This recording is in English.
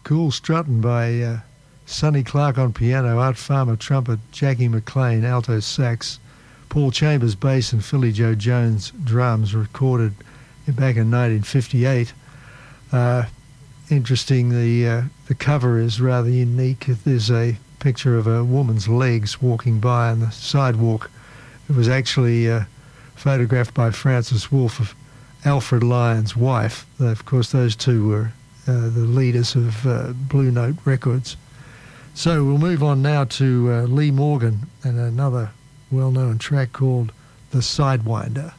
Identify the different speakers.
Speaker 1: Cool strutting by Sonny Clark on piano, Art Farmer trumpet, Jackie McLean alto sax, Paul Chambers bass and Philly Joe Jones drums, recorded back in 1958. Interesting, the cover is rather unique. There's a picture of a woman's legs walking by on the sidewalk. It was actually photographed by Frances Wolfe of Alfred Lyon's wife. Of course, those two were the leaders of Blue Note Records. So we'll move on now to Lee Morgan and another well-known track called The Sidewinder.